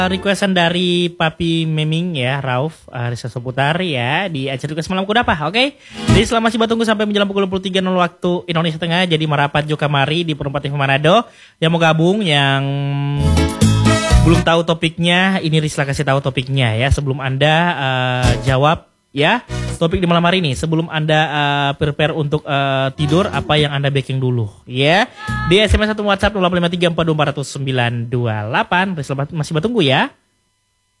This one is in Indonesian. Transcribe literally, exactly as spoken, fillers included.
Requestan dari Papi Meming ya, Rauf uh, Risa Seputar ya di acara request malam kuda apa, oke? Okay? Jadi selama masih batunggu sampai menjelang pukul dua puluh tiga nol waktu Indonesia Tengah, jadi merapat Joka Mari di Perempat T V Manado yang mau gabung, yang belum tahu topiknya, ini Risla kasih tahu topiknya ya sebelum Anda uh, jawab ya topik di malam hari ini. Sebelum Anda uh, prepare untuk uh, tidur, apa yang Anda baking dulu ya. Di S M S atau WhatsApp nol delapan lima tiga empat dua empat nol sembilan dua delapan. Risla masih batunggu ya.